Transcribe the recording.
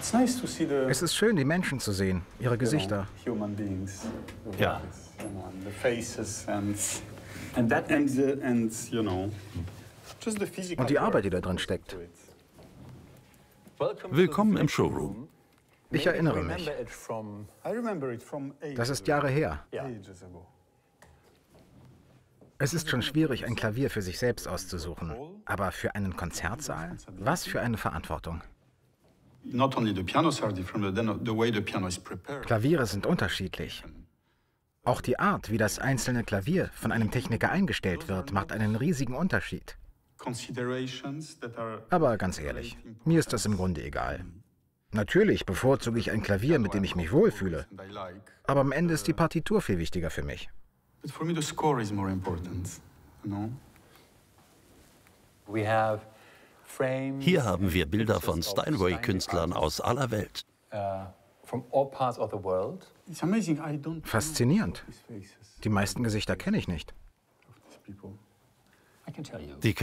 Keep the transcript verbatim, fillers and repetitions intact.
Es ist schön, die Menschen zu sehen, ihre Gesichter. Ja. Und die Arbeit, die da drin steckt. Willkommen im Showroom. Ich erinnere mich. Das ist Jahre her. Es ist schon schwierig, ein Klavier für sich selbst auszusuchen. Aber für einen Konzertsaal? Was für eine Verantwortung. Klaviere sind unterschiedlich. Auch die Art, wie das einzelne Klavier von einem Techniker eingestellt wird, macht einen riesigen Unterschied. Aber ganz ehrlich, mir ist das im Grunde egal. Natürlich bevorzuge ich ein Klavier, mit dem ich mich wohlfühle. Aber am Ende ist die Partitur viel wichtiger für mich. Hier haben wir Bilder von Steinway-Künstlern aus aller Welt. Faszinierend. Die meisten Gesichter kenne ich nicht. Die